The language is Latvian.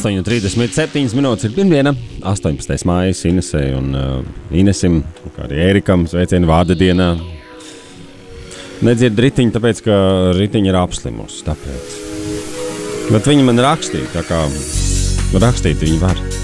8:37 minūtes ir pirmdiena, 18. mājas Inesei un Inesim, kā arī Ērikam, sveicienu vārda dienā. Nedzird ritiņu, tāpēc, ka ritiņa ir apslimusi, tāpēc. Bet viņi man rakstīja, tā kā rakstīt viņi var.